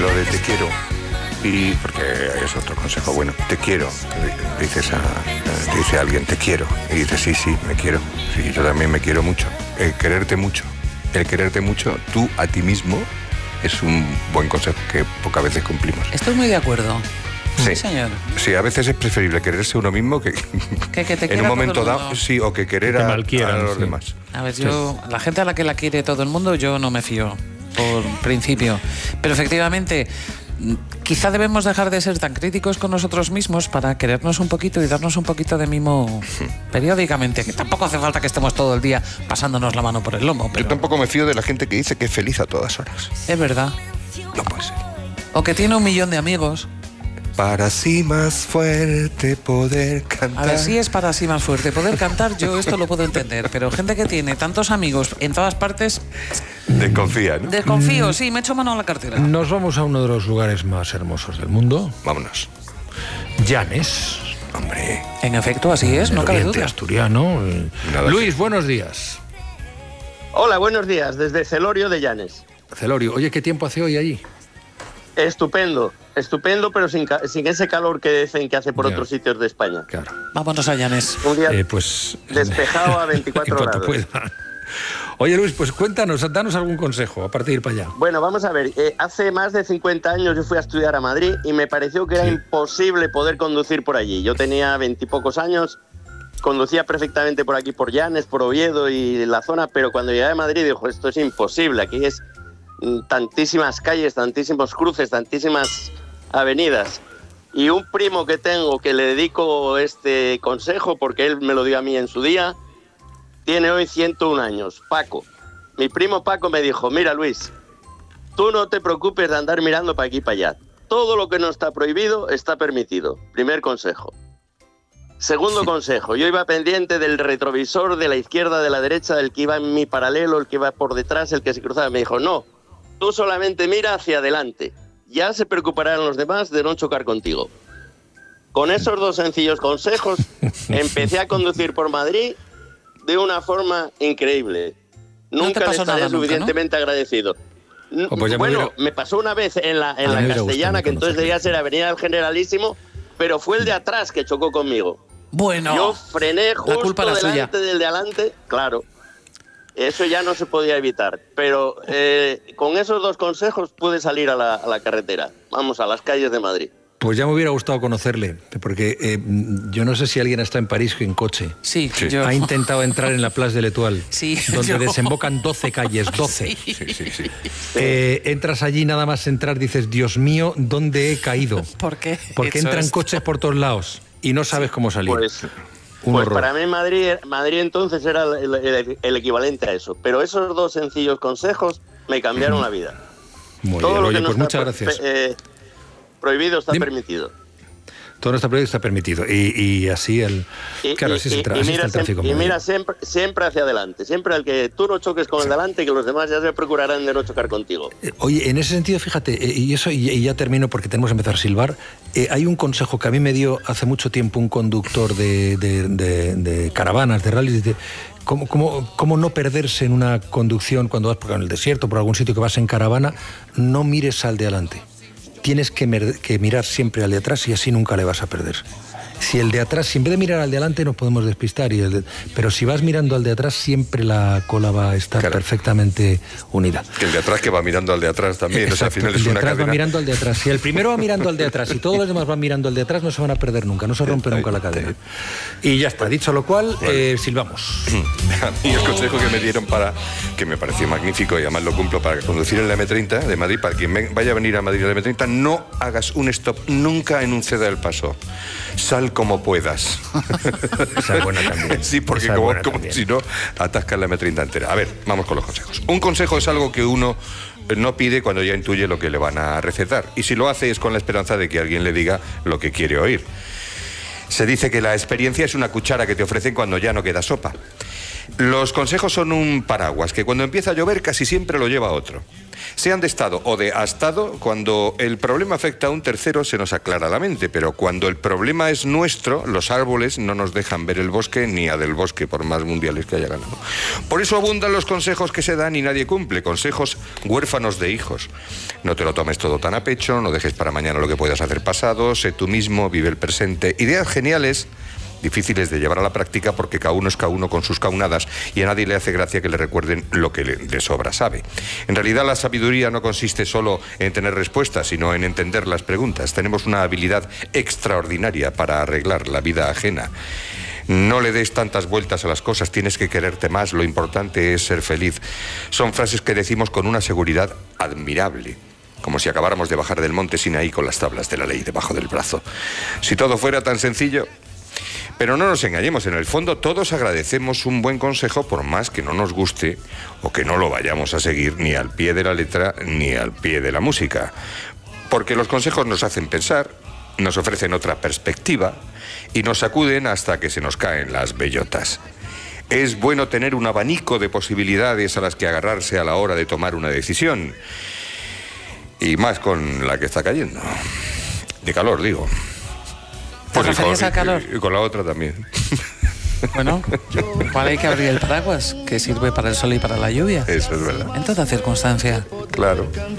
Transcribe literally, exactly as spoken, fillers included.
lo de te quiero, y porque es otro consejo bueno, te quiero, dices a, te dice a alguien te quiero, y dices sí, sí, me quiero, sí, yo también me quiero mucho. El quererte mucho, el quererte mucho tú a ti mismo es un buen consejo que pocas veces cumplimos. Estoy muy de acuerdo. Sí, sí, señor. Sí, a veces es preferible quererse uno mismo que, que, que te en un momento dado, sí, o que querer a, a los sí. demás. A ver, yo, sí. La gente a la que la quiere todo el mundo, yo no me fío, por principio. Pero efectivamente, quizá debemos dejar de ser tan críticos con nosotros mismos para querernos un poquito y darnos un poquito de mimo periódicamente, que tampoco hace falta que estemos todo el día pasándonos la mano por el lomo. Pero... Yo tampoco me fío de la gente que dice que es feliz a todas horas. Es verdad. No puede ser. O que tiene un millón de amigos. Para sí más fuerte poder cantar. A ver, sí es para sí más fuerte poder cantar, yo esto lo puedo entender, pero gente que tiene tantos amigos en todas partes... Desconfía, ¿no? Desconfío, sí, me echo mano a la cartera. Nos vamos a uno de los lugares más hermosos del mundo. Vámonos. Llanes. Hombre. En efecto, así es, no cabe duda. Asturiano. Nada Luis, que... buenos días. Hola, buenos días, desde Celorio de Llanes. Celorio, oye, ¿qué tiempo hace hoy allí? Estupendo, estupendo, pero sin, sin ese calor que dicen que hace por claro. otros sitios de España. Claro. Vámonos a Llanes. Un día eh, pues, despejado a veinticuatro grados. Pueda. Oye, Luis, pues cuéntanos, danos algún consejo, aparte de ir para allá. Bueno, vamos a ver, eh, hace más de cincuenta años yo fui a estudiar a Madrid y me pareció que era sí. imposible poder conducir por allí. Yo tenía veintipocos años, conducía perfectamente por aquí, por Llanes, por Oviedo y la zona, pero cuando llegué a Madrid dijo, esto es imposible, aquí es... tantísimas calles, tantísimos cruces, tantísimas avenidas. Y un primo que tengo que le dedico este consejo porque él me lo dio a mí en su día, tiene hoy ciento un años, Paco. Mi primo Paco me dijo, mira Luis, tú no te preocupes de andar mirando para aquí y para allá. Todo lo que no está prohibido está permitido. Primer consejo. Segundo consejo, yo iba pendiente del retrovisor de la izquierda, de la derecha, del que iba en mi paralelo, el que iba por detrás, el que se cruzaba. Me dijo, no, tú solamente mira hacia adelante. Ya se preocuparán los demás de no chocar contigo. Con esos dos sencillos consejos, empecé a conducir por Madrid de una forma increíble. Nunca no le estaré nada, suficientemente nunca, ¿no? agradecido. Oh, pues bueno, me, hubiera... me pasó una vez en la, en la Castellana, que entonces debía ser Avenida del Generalísimo, pero fue el de atrás que chocó conmigo. Bueno. Yo frené justo culpa delante suya. del de adelante, claro. Eso ya no se podía evitar, pero eh, con esos dos consejos pude salir a la, a la carretera, vamos, a las calles de Madrid. Pues ya me hubiera gustado conocerle, porque eh, yo no sé si alguien está en París en coche. Sí, sí. Yo. Ha intentado entrar en la Place de l'Étoile, sí, donde yo. desembocan doce calles, doce. Sí. Sí, sí, sí. Eh, entras allí, nada más entrar, dices, Dios mío, ¿dónde he caído? ¿Por qué? Porque Eso entran es. coches por todos lados y no sabes cómo salir. Pues, Un pues horror. para mí Madrid, Madrid entonces era el, el, el equivalente a eso, pero esos dos sencillos consejos me cambiaron la vida. Muy Todo bien, lo oye, que no pues está muchas gracias. Eh, prohibido está Dime. permitido. Todo nuestro proyecto está permitido y, y así el Y, claro, y, así, es el, tra- y así mira, está el tráfico. siempre, y mira siempre, siempre hacia adelante, siempre al que tú no choques con el delante, que los demás ya se procurarán de no chocar contigo. Eh, Oye, en ese sentido, fíjate, eh, y eso y, y ya termino porque tenemos que empezar a silbar. Eh, hay un consejo que a mí me dio hace mucho tiempo un conductor de, de, de, de caravanas, de rallies, de cómo, cómo, cómo no perderse en una conducción cuando vas por el desierto, por algún sitio que vas en caravana, no mires al de adelante. Tienes que, mer- que mirar siempre al de atrás y así nunca le vas a perder. Si el de atrás, si en vez de mirar al de adelante nos podemos despistar, y el de, pero si vas mirando al de atrás siempre la cola va a estar Claro. perfectamente unida. Que el de atrás que va mirando al de atrás también. O sea, al Exacto, final el es de una atrás cadena. va mirando al de atrás. Si el primero va mirando al de atrás y todos los demás van mirando al de atrás, no se van a perder nunca, no se rompe nunca la cadena. Y ya está, dicho lo cual, Vale. eh, silbamos. Y el consejo que me dieron para, que me pareció magnífico y además lo cumplo, para conducir en la eme treinta de Madrid, para quien me- vaya a venir a Madrid a la eme treinta, no hagas un stop nunca en un ceda del paso. Sal como puedas. Esa es buena también. Sí, porque Esa es como, buena como también. si no, atascas la eme treinta entera. A ver, vamos con los consejos. Un consejo es algo que uno no pide cuando ya intuye lo que le van a recetar. Y si lo hace es con la esperanza de que alguien le diga lo que quiere oír. Se dice que la experiencia es una cuchara que te ofrecen cuando ya no queda sopa. Los consejos son un paraguas que cuando empieza a llover casi siempre lo lleva otro. Sean de estado o de astado, cuando el problema afecta a un tercero se nos aclara la mente, pero cuando el problema es nuestro, los árboles no nos dejan ver el bosque ni a del bosque, por más mundiales que haya ganado. Por eso abundan los consejos que se dan y nadie cumple, consejos huérfanos de hijos. No te lo tomes todo tan a pecho, no dejes para mañana lo que puedas hacer pasado, sé tú mismo, vive el presente. Ideas geniales, difíciles de llevar a la práctica porque cada uno es cada uno con sus caunadas y a nadie le hace gracia que le recuerden lo que le, de sobra sabe. En realidad la sabiduría no consiste solo en tener respuestas, sino en entender las preguntas. Tenemos una habilidad extraordinaria para arreglar la vida ajena. No le des tantas vueltas a las cosas, tienes que quererte más, lo importante es ser feliz. Son frases que decimos con una seguridad admirable, como si acabáramos de bajar del monte Sinaí con las tablas de la ley debajo del brazo. Si todo fuera tan sencillo... Pero no nos engañemos, en el fondo todos agradecemos un buen consejo por más que no nos guste o que no lo vayamos a seguir ni al pie de la letra ni al pie de la música. Porque los consejos nos hacen pensar, nos ofrecen otra perspectiva y nos sacuden hasta que se nos caen las bellotas. Es bueno tener un abanico de posibilidades a las que agarrarse a la hora de tomar una decisión. Y más con la que está cayendo. De calor, digo. ¿Te refieres al calor? Y con la otra también. Bueno, igual hay que abrir el paraguas, que sirve para el sol y para la lluvia. Eso es verdad. En toda circunstancia. Claro.